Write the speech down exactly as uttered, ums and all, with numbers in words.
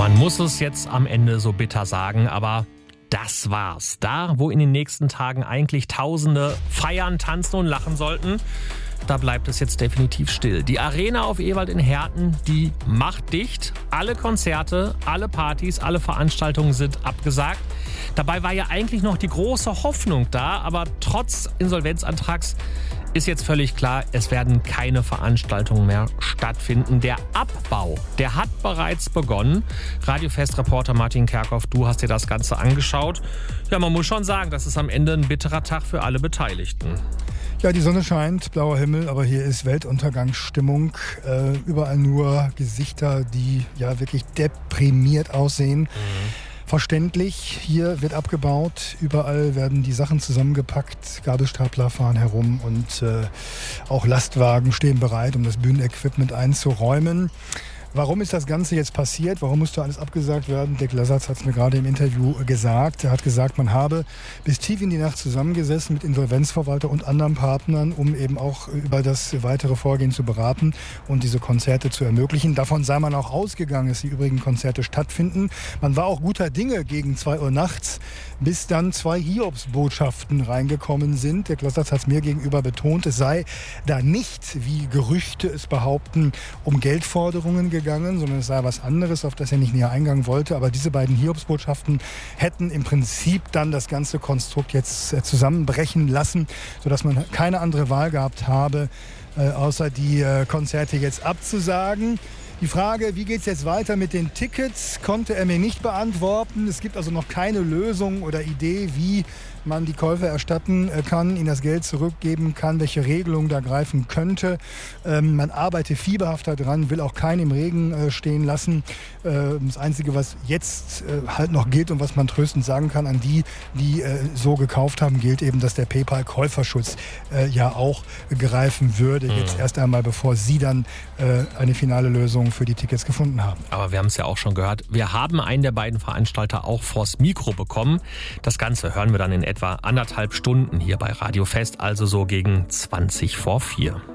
Man muss es jetzt am Ende so bitter sagen, aber das war's. Da, wo in den nächsten Tagen eigentlich Tausende feiern, tanzen und lachen sollten, da bleibt es jetzt definitiv still. Die Arena auf Ewald in Herten, die macht dicht. Alle Konzerte, alle Partys, alle Veranstaltungen sind abgesagt. Dabei war ja eigentlich noch die große Hoffnung da, aber trotz Insolvenzantrags ist jetzt völlig klar, es werden keine Veranstaltungen mehr stattfinden. Der Abbau, der hat bereits begonnen. Radiofest-Reporter Martin Kerkhoff, du hast dir das Ganze angeschaut. Ja, man muss schon sagen, das ist am Ende ein bitterer Tag für alle Beteiligten. Ja, die Sonne scheint, blauer Himmel, aber hier ist Weltuntergangsstimmung. Äh, überall nur Gesichter, die ja wirklich deprimiert aussehen. Mhm. Verständlich, hier wird abgebaut, überall werden die Sachen zusammengepackt, Gabelstapler fahren herum und äh, auch Lastwagen stehen bereit, um das Bühnenequipment einzuräumen. Warum ist das Ganze jetzt passiert? Warum musste alles abgesagt werden? Dirk Lasatz hat es mir gerade im Interview gesagt. Er hat gesagt, man habe bis tief in die Nacht zusammengesessen mit Insolvenzverwalter und anderen Partnern, um eben auch über das weitere Vorgehen zu beraten und diese Konzerte zu ermöglichen. Davon sei man auch ausgegangen, dass die übrigen Konzerte stattfinden. Man war auch guter Dinge gegen zwei Uhr nachts, bis dann zwei Hiobsbotschaften reingekommen sind. Dirk Lasatz hat es mir gegenüber betont, es sei da nicht, wie Gerüchte es behaupten, um Geldforderungen gegangen. Gegangen, sondern es sei was anderes, auf das er nicht näher eingehen wollte. Aber diese beiden Hiobsbotschaften hätten im Prinzip dann das ganze Konstrukt jetzt zusammenbrechen lassen, sodass man keine andere Wahl gehabt habe, äh, außer die äh, Konzerte jetzt abzusagen. Die Frage, wie geht es jetzt weiter mit den Tickets, konnte er mir nicht beantworten. Es gibt also noch keine Lösung oder Idee, wie man die Käufer erstatten kann, ihnen das Geld zurückgeben kann, welche Regelung da greifen könnte. Ähm, man arbeitet fieberhaft daran, will auch keinen im Regen äh, stehen lassen. Äh, das Einzige, was jetzt äh, halt noch gilt und was man tröstend sagen kann an die, die äh, so gekauft haben, gilt eben, dass der PayPal-Käuferschutz äh, ja auch greifen würde. Mhm. Jetzt erst einmal, bevor sie dann äh, eine finale Lösung für die Tickets gefunden haben. Aber wir haben es ja auch schon gehört, wir haben einen der beiden Veranstalter auch vors Mikro bekommen. Das Ganze hören wir dann in etwa anderthalb Stunden hier bei Radio Fest, also so gegen zwanzig vor vier.